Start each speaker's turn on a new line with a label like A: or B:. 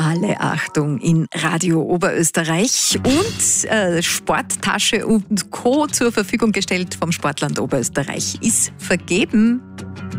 A: Alle Achtung in Radio Oberösterreich und Sporttasche und Co. zur Verfügung gestellt vom Sportland Oberösterreich ist vergeben.